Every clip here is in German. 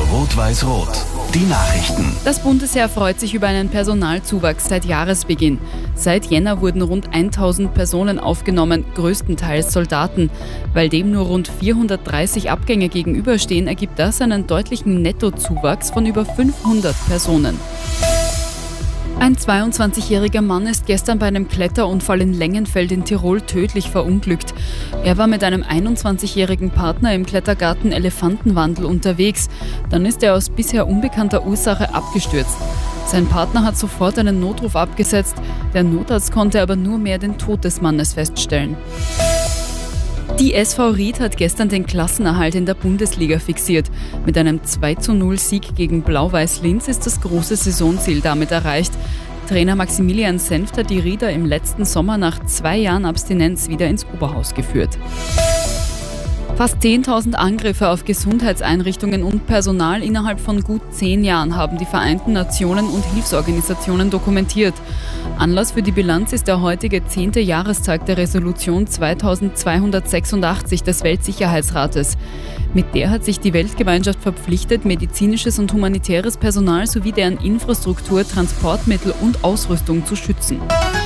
Rot-Weiß-Rot. Die Nachrichten. Das Bundesheer freut sich über einen Personalzuwachs seit Jahresbeginn. Seit Jänner wurden rund 1000 Personen aufgenommen, größtenteils Soldaten. Weil dem nur rund 430 Abgänge gegenüberstehen, ergibt das einen deutlichen Nettozuwachs von über 500 Personen. Ein 22-jähriger Mann ist gestern bei einem Kletterunfall in Lengenfeld in Tirol tödlich verunglückt. Er war mit einem 21-jährigen Partner im Klettergarten Elefantenwandel unterwegs. Dann ist er aus bisher unbekannter Ursache abgestürzt. Sein Partner hat sofort einen Notruf abgesetzt. Der Notarzt konnte aber nur mehr den Tod des Mannes feststellen. Die SV Ried hat gestern den Klassenerhalt in der Bundesliga fixiert. Mit einem 2:0-Sieg gegen Blau-Weiß Linz ist das große Saisonziel damit erreicht. Trainer Maximilian Senft hat die Rieder im letzten Sommer nach 2 Jahren Abstinenz wieder ins Oberhaus geführt. Fast 10.000 Angriffe auf Gesundheitseinrichtungen und Personal innerhalb von gut 10 Jahren haben die Vereinten Nationen und Hilfsorganisationen dokumentiert. Anlass für die Bilanz ist der heutige 10. Jahrestag der Resolution 2286 des Weltsicherheitsrates. Mit der hat sich die Weltgemeinschaft verpflichtet, medizinisches und humanitäres Personal sowie deren Infrastruktur, Transportmittel und Ausrüstung zu schützen.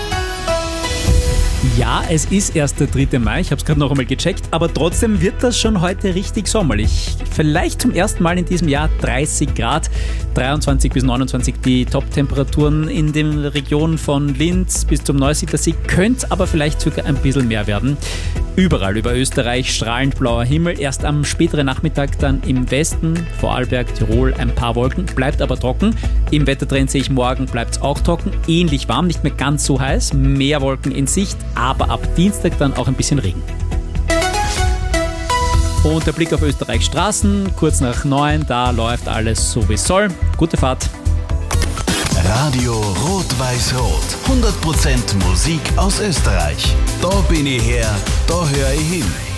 Ja, es ist erst der 3. Mai, ich habe es gerade noch einmal gecheckt, aber trotzdem wird das schon heute richtig sommerlich. Vielleicht zum ersten Mal in diesem Jahr 30 Grad, 23 bis 29 die Top-Temperaturen in den Regionen von Linz bis zum Neusiedlersee, könnte aber vielleicht sogar ein bisschen mehr werden. Überall über Österreich strahlend blauer Himmel, erst am späteren Nachmittag dann im Westen, Vorarlberg, Tirol ein paar Wolken, bleibt aber trocken. Im Wettertrend sehe ich, morgen bleibt es auch trocken, ähnlich warm, nicht mehr ganz so heiß, mehr Wolken in Sicht, aber ab Dienstag dann auch ein bisschen Regen. Und der Blick auf Österreichs Straßen, kurz nach 9, da läuft alles so wie es soll. Gute Fahrt. Radio Rot-Weiß-Rot. 100% Musik aus Österreich. Da bin ich her, da höre ich hin.